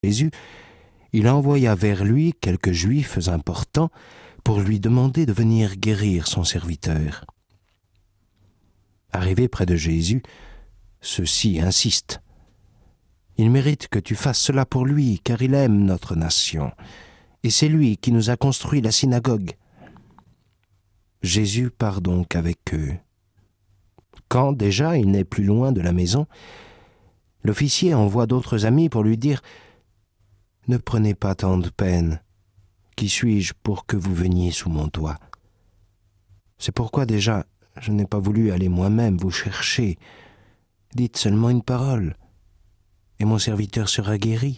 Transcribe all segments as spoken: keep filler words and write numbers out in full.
Jésus, il envoya vers lui quelques Juifs importants pour lui demander de venir guérir son serviteur. Arrivé près de Jésus, ceux-ci insistent. « Il mérite que tu fasses cela pour lui, car il aime notre nation, et c'est lui qui nous a construit la synagogue. » Jésus part donc avec eux. Quand déjà il n'est plus loin de la maison, l'officier envoie d'autres amis pour lui dire « Ne prenez pas tant de peine. Qui suis-je pour que vous veniez sous mon toit? C'est pourquoi déjà je n'ai pas voulu aller moi-même vous chercher. Dites seulement une parole, et mon serviteur sera guéri.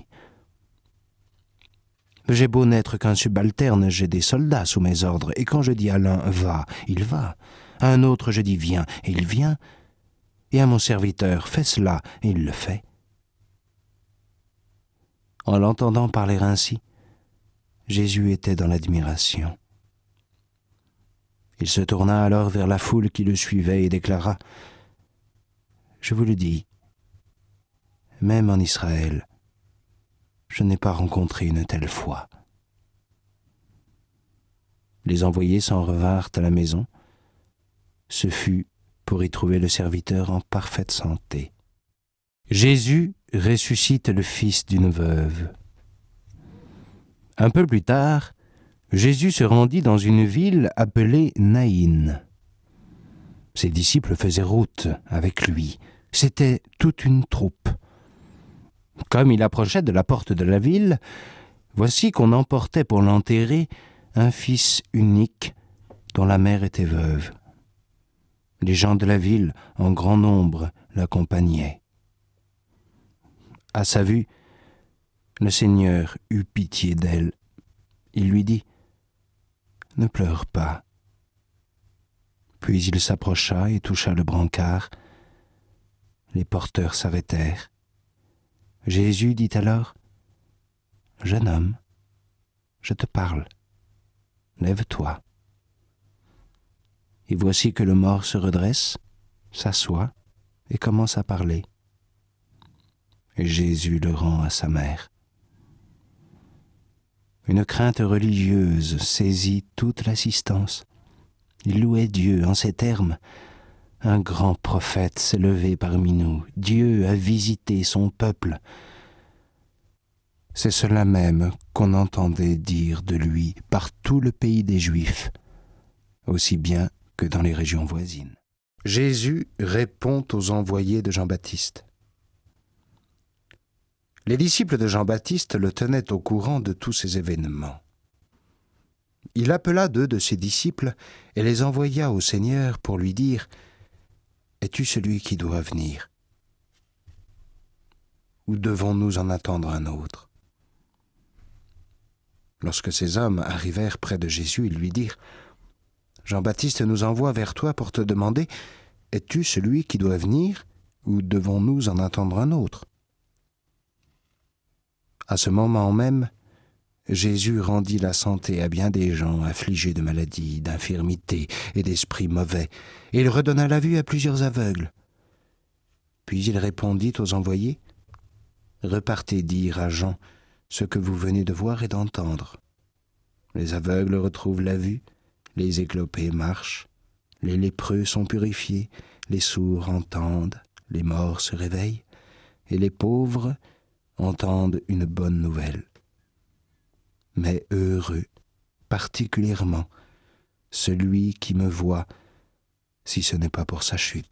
J'ai beau n'être qu'un subalterne, j'ai des soldats sous mes ordres, et quand je dis à l'un « va », il va. À un autre, je dis « viens », et il vient. Et à mon serviteur « fais cela », et il le fait. En l'entendant parler ainsi, Jésus était dans l'admiration. Il se tourna alors vers la foule qui le suivait et déclara « Je vous le dis, même en Israël, je n'ai pas rencontré une telle foi. » Les envoyés s'en revinrent à la maison. Ce fut pour y trouver le serviteur en parfaite santé. Jésus ressuscite le fils d'une veuve. Un peu plus tard, Jésus se rendit dans une ville appelée Naïn. Ses disciples faisaient route avec lui. C'était toute une troupe. Comme il approchait de la porte de la ville, voici qu'on emportait pour l'enterrer un fils unique dont la mère était veuve. Les gens de la ville, en grand nombre, l'accompagnaient. À sa vue, le Seigneur eut pitié d'elle. Il lui dit « Ne pleure pas. » Puis il s'approcha et toucha le brancard. Les porteurs s'arrêtèrent. Jésus dit alors « Jeune homme, je te parle. Lève-toi. » Et voici que le mort se redresse, s'assoit et commence à parler. Et Jésus le rend à sa mère. Une crainte religieuse saisit toute l'assistance. Il louait Dieu en ces termes. Un grand prophète s'est levé parmi nous. Dieu a visité son peuple. C'est cela même qu'on entendait dire de lui par tout le pays des Juifs, aussi bien que dans les régions voisines. Jésus répond aux envoyés de Jean-Baptiste. Les disciples de Jean-Baptiste le tenaient au courant de tous ces événements. Il appela deux de ses disciples et les envoya au Seigneur pour lui dire « Es-tu celui qui doit venir? Ou devons-nous en attendre un autre ?» Lorsque ces hommes arrivèrent près de Jésus, ils lui dirent « Jean-Baptiste nous envoie vers toi pour te demander « Es-tu celui qui doit venir ou devons-nous en attendre un autre ?» À ce moment même, Jésus rendit la santé à bien des gens affligés de maladies, d'infirmités et d'esprits mauvais, et il redonna la vue à plusieurs aveugles. Puis il répondit aux envoyés « Repartez dire à Jean ce que vous venez de voir et d'entendre. Les aveugles retrouvent la vue, les éclopés marchent, les lépreux sont purifiés, les sourds entendent, les morts se réveillent, et les pauvres entendent une bonne nouvelle. Mais heureux, particulièrement, celui qui me voit, si ce n'est pas pour sa chute. »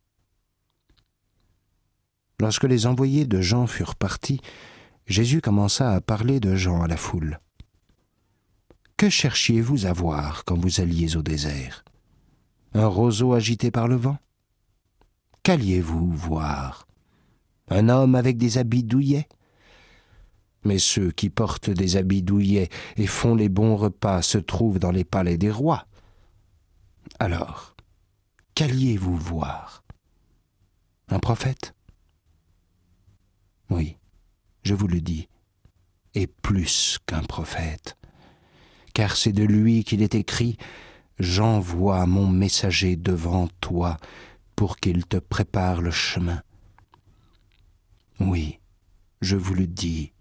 Lorsque les envoyés de Jean furent partis, Jésus commença à parler de Jean à la foule. « Que cherchiez-vous à voir quand vous alliez au désert? Un roseau agité par le vent? Qu'alliez-vous voir? Un homme avec des habits douillets? Mais ceux qui portent des habits douillets et font les bons repas se trouvent dans les palais des rois. Alors, qu'alliez-vous voir? Un prophète? Oui, je vous le dis, et plus qu'un prophète, car c'est de lui qu'il est écrit « J'envoie mon messager devant toi pour qu'il te prépare le chemin. » Oui, je vous le dis,